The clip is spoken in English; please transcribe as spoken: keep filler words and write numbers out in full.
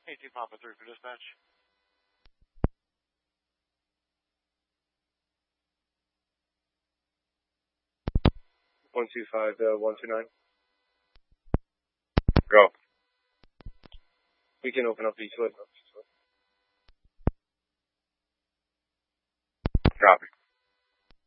eighteen Papa three for dispatch. one two five, uh, one two nine. Go. We can open up each way. Copy.